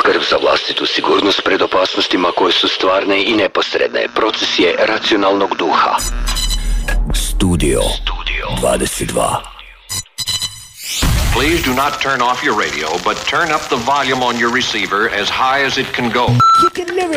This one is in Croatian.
Skrb za vlastitu sigurnost pred opasnostima koje su stvarne i neposredne. Proces je racionalnog duha. Studio 22. Please do not turn off your radio, but turn up the volume on your receiver as high as it can go.